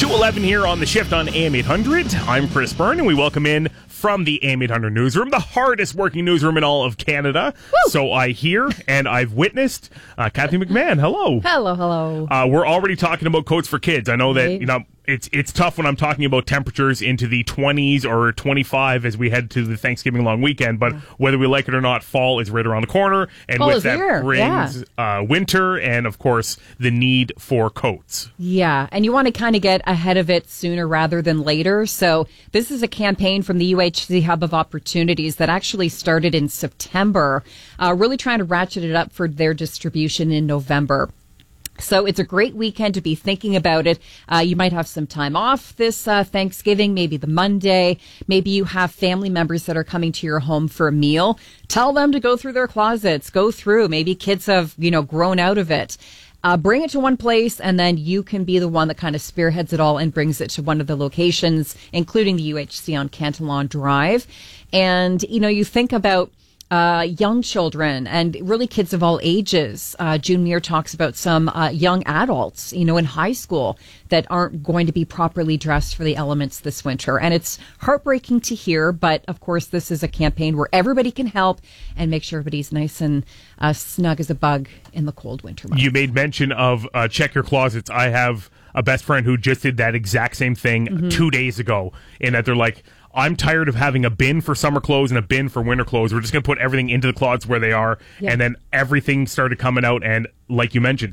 2:11 here on The Shift on AM 800. I'm Chris Byrne, and we welcome in from the AM 800 newsroom, the hardest working newsroom in all of Canada. Woo! So I hear and I've witnessed. Kathy McMahon, hello. Hello. We're already talking about coats for kids. I know that, it's tough when I'm talking about temperatures into the 20s or 25 as we head to the Thanksgiving long weekend, but whether we like it or not, fall is right around the corner, and Fall with is that here. brings winter and, of course, the need for coats. Yeah, and you want to kind of get ahead of it sooner rather than later. So this is a campaign from the UHC Hub of Opportunities that actually started in September, really trying to ratchet it up for their distribution in November. So it's a great weekend to be thinking about it. You might have some time off this Thanksgiving, maybe the Monday. Maybe you have family members that are coming to your home for a meal. Tell them to go through their closets, go through. Maybe kids have, grown out of it. Bring it to one place, and then you can be the one that kind of spearheads it all and brings it to one of the locations, including the UHC on Cantillon Drive. And, you think about young children and really kids of all ages. June Muir talks about some young adults, in high school that aren't going to be properly dressed for the elements this winter. And it's heartbreaking to hear, but of course this is a campaign where everybody can help and make sure everybody's nice and snug as a bug in the cold winter months. You made mention of check your closets. I have a best friend who just did that exact same thing 2 days ago, in that they're like, I'm tired of having a bin for summer clothes and a bin for winter clothes. We're just going to put everything into the closets where they are. Yeah. And then everything started coming out. And like you mentioned,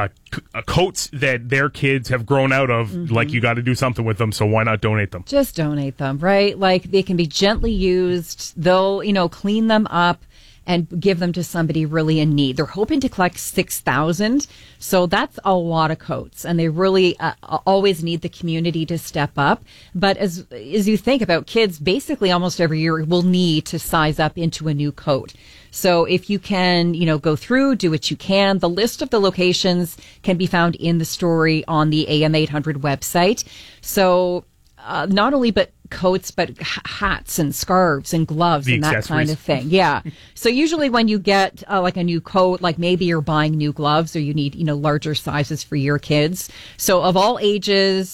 coats that their kids have grown out of, like you got to do something with them. So why not donate them? Just donate them, right? Like they can be gently used. They'll, clean them up and give them to somebody really in need. They're hoping to collect 6,000. So that's a lot of coats. And they really always need the community to step up. But as you think about kids, basically almost every year will need to size up into a new coat. So if you can, go through, do what you can. The list of the locations can be found in the story on the AM 800 website. So not only but coats, but hats and scarves and gloves and that kind of thing. Yeah. So usually when you get like a new coat, like maybe you're buying new gloves or you need, larger sizes for your kids. So of all ages,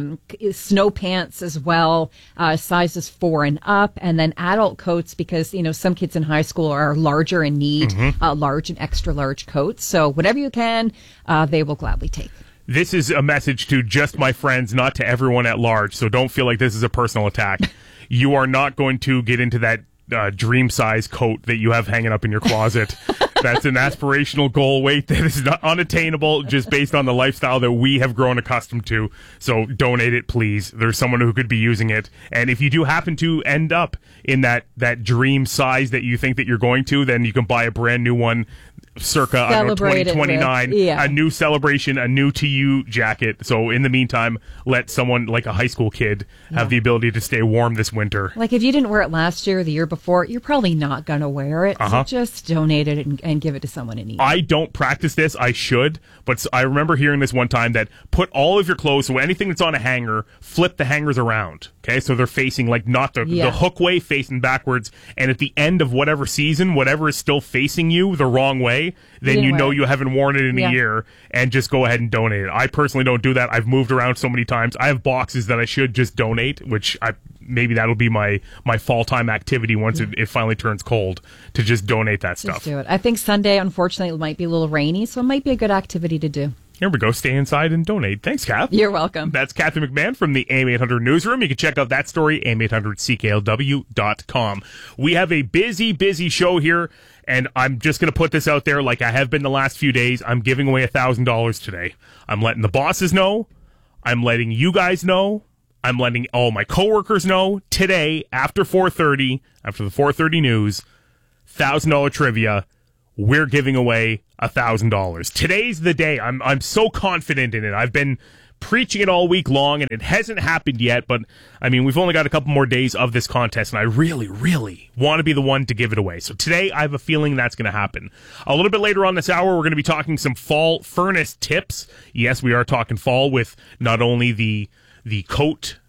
snow pants as well, sizes 4 and up, and then adult coats because, some kids in high school are larger and need large and extra large coats. So whatever you can, they will gladly take. This is a message to just my friends, not to everyone at large, so don't feel like this is a personal attack. You are not going to get into that dream size coat that you have hanging up in your closet. That's an aspirational goal weight that is not unattainable just based on the lifestyle that we have grown accustomed to. So donate it, please. There's someone who could be using it. And if you do happen to end up in that dream size that you think that you're going to, then you can buy a brand new one circa 2029, a new celebration, a new TU jacket. So in the meantime, let someone like a high school kid have the ability to stay warm this winter. Like if you didn't wear it last year or the year before, you're probably not going to wear it. So just donate it and give it to someone in need. I don't practice this. I should. But I remember hearing this one time that put all of your clothes, so anything that's on a hanger, flip the hangers around. Okay, so they're facing like not the hook way, facing backwards. And at the end of whatever season, whatever is still facing you the wrong way, then you know you haven't worn it in a year, and just go ahead and donate it. I personally don't do that. I've moved around so many times. I have boxes that I should just donate, which maybe that'll be my fall time activity once it finally turns cold, to just donate that stuff. Just do it. I think Sunday, unfortunately, it might be a little rainy, so it might be a good activity to do. Here we go. Stay inside and donate. Thanks, Kath. You're welcome. That's Kathy McMahon from the AM 800 newsroom. You can check out that story, am800cklw.com. We have a busy show here, and I'm just going to put this out there like I have been the last few days. I'm giving away $1,000 today. I'm letting the bosses know. I'm letting you guys know. I'm letting all my coworkers know. Today, after 4:30, after the 4:30 news, $1,000 trivia. We're giving away $1,000. Today's the day. I'm so confident in it. I've been preaching it all week long, and it hasn't happened yet. But, I mean, we've only got a couple more days of this contest, and I really, really want to be the one to give it away. So today, I have a feeling that's going to happen. A little bit later on this hour, we're going to be talking some fall furnace tips. Yes, we are talking fall with not only the coat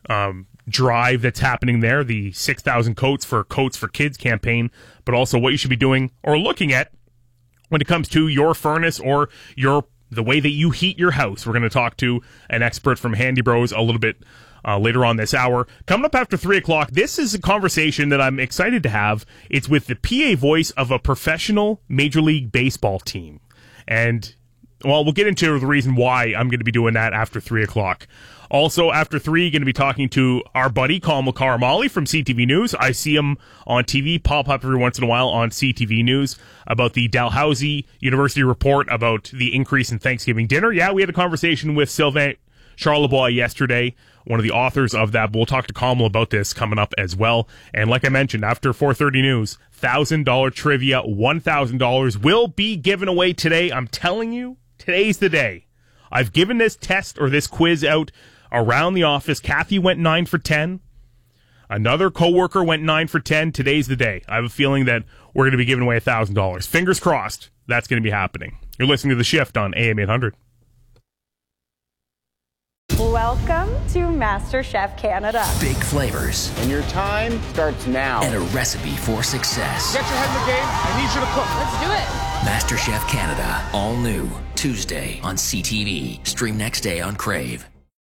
drive that's happening there, the 6,000 Coats for Kids campaign, but also what you should be doing or looking at when it comes to your furnace or your the way that you heat your house. We're going to talk to an expert from Handy Bros a little bit later on this hour. Coming up after 3 o'clock, this is a conversation that I'm excited to have. It's with the PA voice of a professional Major League Baseball team. And, well, we'll get into the reason why I'm going to be doing that after 3 o'clock. Also, after 3, going to be talking to our buddy, Kamal Karamali from CTV News. I see him on TV, pop up every once in a while on CTV News about the Dalhousie University report about the increase in Thanksgiving dinner. Yeah, we had a conversation with Sylvain Charlebois yesterday, one of the authors of that. But we'll talk to Kamal about this coming up as well. And like I mentioned, after 4:30 news, $1,000 trivia, $1,000 will be given away today. I'm telling you, today's the day. I've given this test or this quiz out around the office. Kathy went 9 for 10. Another coworker went 9 for 10. Today's the day. I have a feeling that we're going to be giving away $1,000. Fingers crossed that's going to be happening. You're listening to The Shift on AM 800. Welcome to MasterChef Canada. Big flavors. And your time starts now. And a recipe for success. Get your head in the game. I need you to cook. Let's do it. MasterChef Canada. All new. Tuesday on CTV. Stream next day on Crave.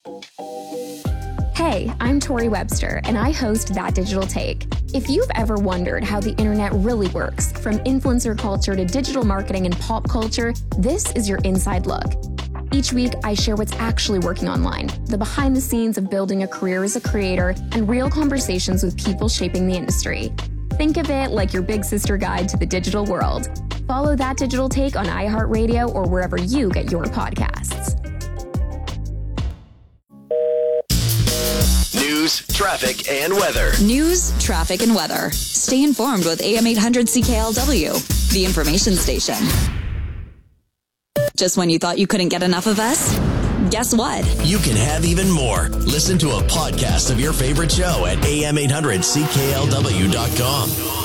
Hey, I'm Tori Webster, and I host That Digital Take. If you've ever wondered how the internet really works, from influencer culture to digital marketing and pop culture, this is your inside look. Each week, I share what's actually working online, the behind the scenes of building a career as a creator, and real conversations with people shaping the industry. Think of it like your big sister guide to the digital world. Follow That Digital Take on iHeartRadio or wherever you get your podcasts. News, traffic, and weather. News, traffic, and weather. Stay informed with AM 800 CKLW, the information station. Just when you thought you couldn't get enough of us? Guess what? You can have even more. Listen to a podcast of your favorite show at am800cklw.com.